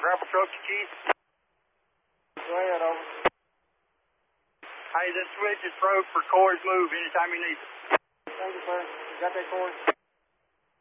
grapple truck to Chief. Go ahead, over. Hey, the switch is broke for Corey's move anytime you need it. Thank you, sir. You got that, Corey?